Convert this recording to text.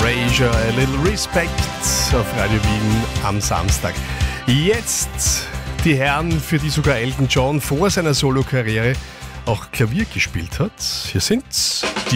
Erasure, A Little Respect auf Radio Wien am Samstag. Jetzt die Herren, für die sogar Elton John vor seiner Solokarriere auch Klavier gespielt hat. Hier sind die